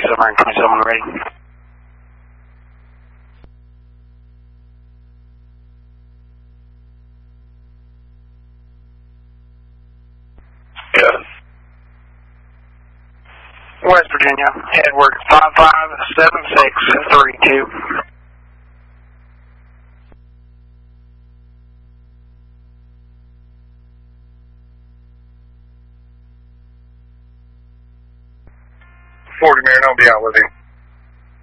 Submarine 27 ready. Good. West Virginia, headward 557632. Marine, I'll be out with him.